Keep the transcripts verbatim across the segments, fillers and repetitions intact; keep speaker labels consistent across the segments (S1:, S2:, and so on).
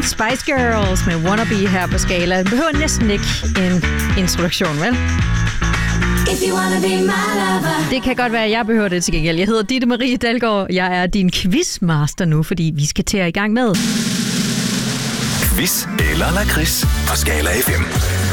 S1: Spice Girls med Wannabe her på Skala. Den behøver næsten ikke en introduktion, vel?
S2: If you wanna be my lover.
S1: Det kan godt være, at jeg behøver det til gengæld. Jeg hedder Ditte Marie Dalgaard. Jeg er din quizmaster nu, fordi vi skal til at i gang med
S3: Quiz eller lakrids på Skala F M.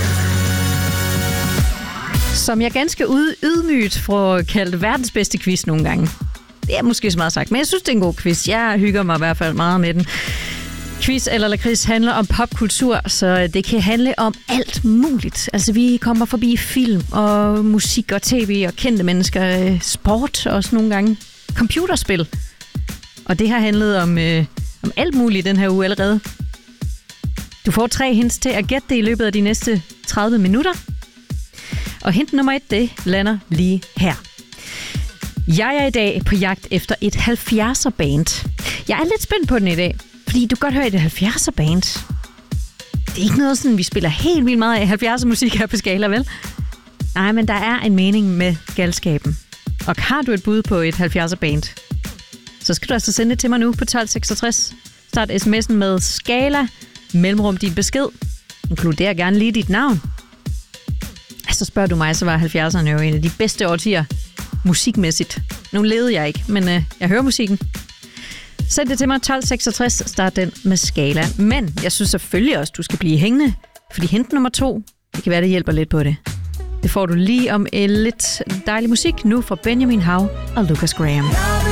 S1: Som jeg ganske ud, ydmygt får kaldt verdens bedste quiz nogle gange. Det er måske så meget sagt, men jeg synes, det er en god quiz. Jeg hygger mig i hvert fald meget med den. Quiz eller lakrids handler om popkultur, så det kan handle om alt muligt. Altså, vi kommer forbi film og musik og tv og kendte mennesker, sport også nogle gange, computerspil. Og det har handlet om, øh, om alt muligt den her uge allerede. Du får tre hints til at gætte det i løbet af de næste tredive minutter. Og hint nummer et, det lander lige her. Jeg er i dag på jagt efter et halvfjerdser band. Jeg er lidt spændt på den i dag, fordi du kan godt høre et halvfjerdser band. Det er ikke noget sådan, vi spiller helt vildt meget af halvfjerdser musik her på Skala, vel? Nej, men der er en mening med galskaben. Og har du et bud på et halvfjerdser band, så skal du altså sende det til mig nu på tolv seksogtres. Start sms'en med Skala, mellemrum din besked. Inkluder gerne lige dit navn. Så spørger du mig, så var halvfjerdserne jo en af de bedste årtier musikmæssigt. Nu levede jeg ikke, men øh, jeg hører musikken. Send det til mig tolv seksogtres, start den med Skala. Men jeg synes selvfølgelig også, du skal blive hængende, fordi hint nummer to, det kan være, det hjælper lidt på det. Det får du lige om en lidt dejlig musik nu fra Benjamin Hav og Lucas Graham.